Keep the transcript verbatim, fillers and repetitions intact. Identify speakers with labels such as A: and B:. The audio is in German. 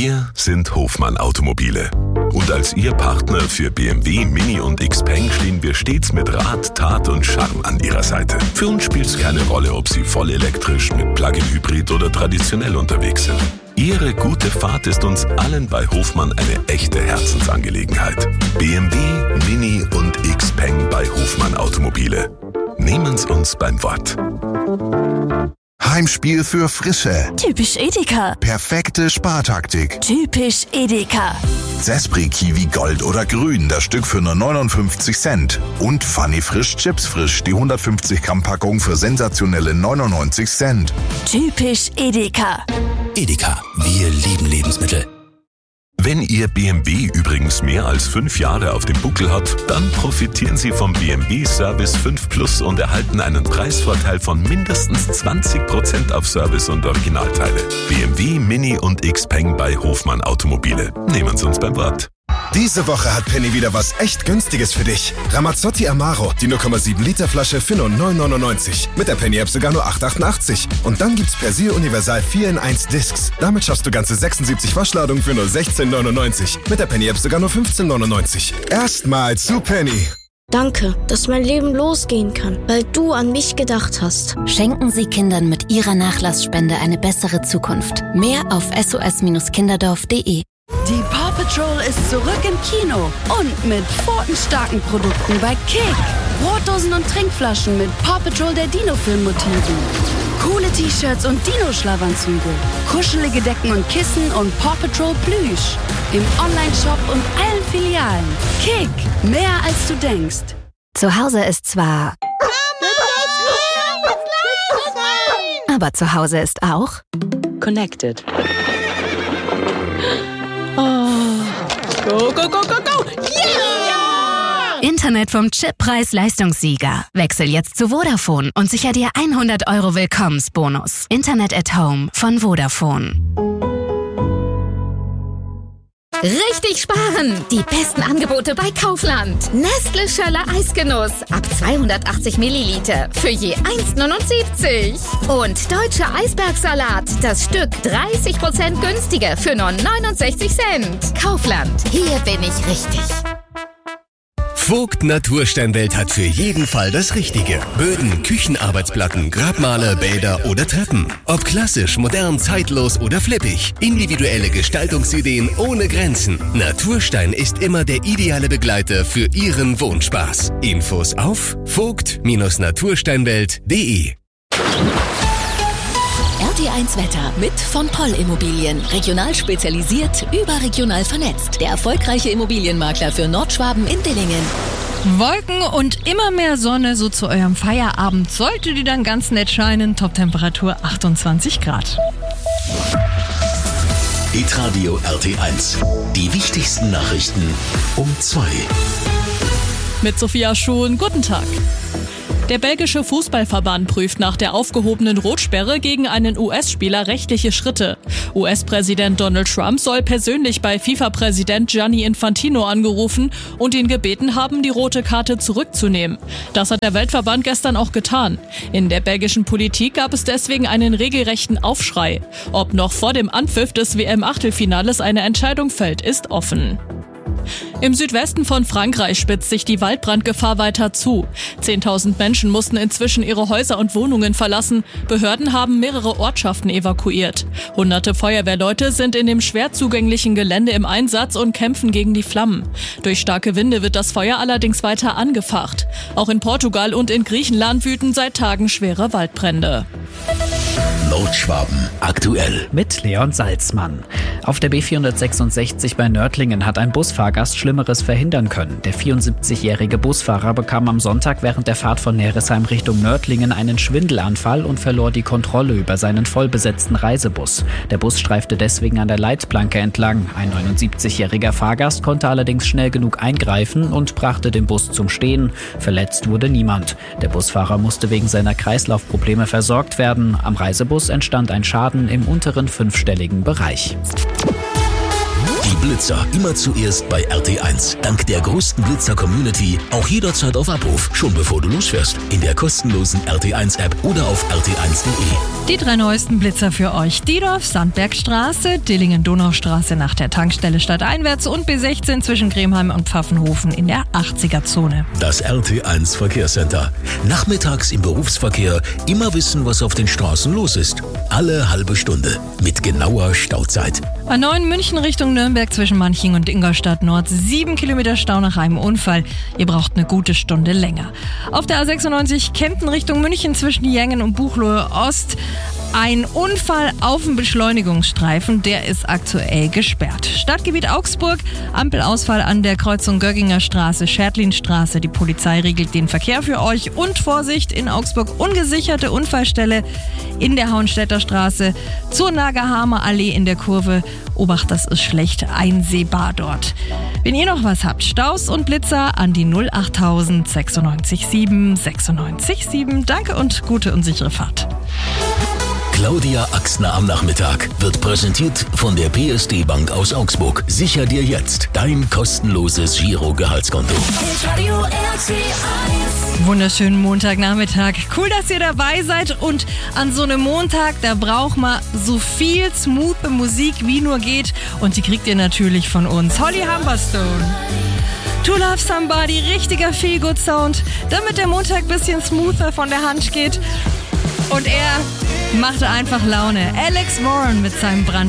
A: Wir sind Hofmann Automobile. Und als Ihr Partner für B M W, Mini und Xpeng stehen wir stets mit Rat, Tat und Charme an Ihrer Seite. Für uns spielt es keine Rolle, ob Sie voll elektrisch, mit Plug-in-Hybrid oder traditionell unterwegs sind. Ihre gute Fahrt ist uns allen bei Hofmann eine echte Herzensangelegenheit. B M W, Mini und Xpeng bei Hofmann Automobile. Nehmen's uns beim Wort.
B: Heimspiel für Frische.
C: Typisch Edeka.
B: Perfekte Spartaktik.
C: Typisch Edeka.
B: Zespri Kiwi Gold oder Grün, das Stück für nur neunundfünfzig Cent. Und Funny Frisch Chips Frisch, die hundertfünfzig Gramm Packung für sensationelle neunundneunzig Cent.
C: Typisch Edeka.
D: Edeka, wir lieben Lebensmittel.
A: Wenn Ihr B M W übrigens mehr als fünf Jahre auf dem Buckel hat, dann profitieren Sie vom B M W Service fünf Plus und erhalten einen Preisvorteil von mindestens zwanzig Prozent auf Service und Originalteile. B M W, Mini und Xpeng bei Hofmann Automobile. Nehmen Sie uns beim Wort.
E: Diese Woche hat Penny wieder was echt Günstiges für dich. Ramazzotti Amaro, die null Komma sieben Liter Flasche für nur neun neunundneunzig. Mit der Penny-App sogar nur acht achtundachtzig. Und dann gibt's Persil Universal vier in eins Discs. Damit schaffst du ganze sechsundsiebzig Waschladungen für nur sechzehn neunundneunzig. Mit der Penny-App sogar nur fünfzehn neunundneunzig. Erstmal zu Penny.
F: Danke, dass mein Leben losgehen kann, weil du an mich gedacht hast.
G: Schenken Sie Kindern mit Ihrer Nachlassspende eine bessere Zukunft. Mehr auf s o s kinderdorf punkt de.
H: Die Paw Patrol ist zurück im Kino und mit pfotenstarken Produkten bei Kick. Brotdosen und Trinkflaschen mit Paw Patrol der Dino-Film-Motiven. Coole T-Shirts und Dino-Schlafanzüge. Kuschelige Decken und Kissen und Paw Patrol Plüsch. Im Online-Shop und allen Filialen. Kick, mehr als du denkst.
G: Zu Hause ist zwar... Aber zu Hause ist auch...
I: Connected. Oh. Go, go, go, go, go! Yeah!
G: Internet vom Chip-Preis-Leistungssieger. Wechsel jetzt zu Vodafone und sicher dir hundert Euro Willkommensbonus. Internet at Home von Vodafone.
J: Richtig sparen! Die besten Angebote bei Kaufland. Nestle Schöller Eisgenuss ab zweihundertachtzig Milliliter für je eins neunundsiebzig. Und Deutscher Eisbergsalat, das Stück dreißig Prozent günstiger für nur neunundsechzig Cent. Kaufland, hier bin ich richtig.
K: Vogt Natursteinwelt hat für jeden Fall das Richtige. Böden, Küchenarbeitsplatten, Grabmaler, Bäder oder Treppen. Ob klassisch, modern, zeitlos oder flippig. Individuelle Gestaltungsideen ohne Grenzen. Naturstein ist immer der ideale Begleiter für Ihren Wohnspaß. Infos auf vogt Natursteinwelt punkt de.
L: R T eins Wetter mit von Poll Immobilien. Regional spezialisiert, überregional vernetzt. Der erfolgreiche Immobilienmakler für Nordschwaben in Dillingen.
M: Wolken und immer mehr Sonne, so zu eurem Feierabend. Sollte die dann ganz nett scheinen. Toptemperatur achtundzwanzig Grad.
D: Hitradio R T eins. Die wichtigsten Nachrichten um zwei.
N: Mit Sophia Schuhn, guten Tag. Der belgische Fußballverband prüft nach der aufgehobenen Rotsperre gegen einen U S-Spieler rechtliche Schritte. U S-Präsident Donald Trump soll persönlich bei FIFA-Präsident Gianni Infantino angerufen und ihn gebeten haben, die rote Karte zurückzunehmen. Das hat der Weltverband gestern auch getan. In der belgischen Politik gab es deswegen einen regelrechten Aufschrei. Ob noch vor dem Anpfiff des W M-Achtelfinales eine Entscheidung fällt, ist offen. Im Südwesten von Frankreich spitzt sich die Waldbrandgefahr weiter zu. Zehntausend Menschen mussten inzwischen ihre Häuser und Wohnungen verlassen. Behörden haben mehrere Ortschaften evakuiert. Hunderte Feuerwehrleute sind in dem schwer zugänglichen Gelände im Einsatz und kämpfen gegen die Flammen. Durch starke Winde wird das Feuer allerdings weiter angefacht. Auch in Portugal und in Griechenland wüten seit Tagen schwere Waldbrände.
D: Nordschwaben aktuell.
O: Mit Leon Salzmann. Auf der B vierhundertsechsundsechzig bei Nördlingen hat ein Busfahrgast Schlimmeres verhindern können. Der vierundsiebzigjährige Busfahrer bekam am Sonntag während der Fahrt von Neresheim Richtung Nördlingen einen Schwindelanfall und verlor die Kontrolle über seinen vollbesetzten Reisebus. Der Bus streifte deswegen an der Leitplanke entlang. Ein neunundsiebzigjähriger Fahrgast konnte allerdings schnell genug eingreifen und brachte den Bus zum Stehen. Verletzt wurde niemand. Der Busfahrer musste wegen seiner Kreislaufprobleme versorgt werden. Am Reisebus entstand ein Schaden im unteren fünfstelligen Bereich.
D: Die Blitzer immer zuerst bei R T eins. Dank der größten Blitzer-Community auch jederzeit auf Abruf. Schon bevor du losfährst. In der kostenlosen R T eins App oder auf r t eins punkt de.
M: Die drei neuesten Blitzer für euch. Diedorf, Sandbergstraße, Dillingen-Donaustraße nach der Tankstelle stadteinwärts und B sechzehn zwischen Gremheim und Pfaffenhofen in der achtziger-Zone.
D: Das R T eins Verkehrscenter. Nachmittags im Berufsverkehr immer wissen, was auf den Straßen los ist. Alle halbe Stunde mit genauer Stauzeit.
M: A neun München Richtung Nürnberg zwischen Manching und Ingolstadt Nord. Sieben Kilometer Stau nach einem Unfall. Ihr braucht eine gute Stunde länger. Auf der A sechsundneunzig Kempten Richtung München zwischen Jengen und Buchloe Ost. Ein Unfall auf dem Beschleunigungsstreifen, der ist aktuell gesperrt. Stadtgebiet Augsburg, Ampelausfall an der Kreuzung Gögginger Straße, Schärtlinstraße. Die Polizei regelt den Verkehr für euch. Und Vorsicht, in Augsburg ungesicherte Unfallstelle in der Hauenstädter Straße zur Nagerhamer Allee in der Kurve. Obacht, das ist schlecht einsehbar dort. Wenn ihr noch was habt, Staus und Blitzer an die null achttausend sechsundneunzig sieben sechsundneunzig sieben. Danke und gute und sichere Fahrt.
D: Claudia Axner am Nachmittag wird präsentiert von der P S D Bank aus Augsburg. Sicher dir jetzt dein kostenloses Giro-Gehaltskonto.
M: Wunderschönen Montagnachmittag. Cool, dass ihr dabei seid. Und an so einem Montag, da braucht man so viel smooth Musik wie nur geht. Und die kriegt ihr natürlich von uns. Holly Humberstone. To Love Somebody, richtiger Feel-Good-Sound, damit der Montag ein bisschen smoother von der Hand geht. Und er machte einfach Laune. Alex Warren mit seinem Brand.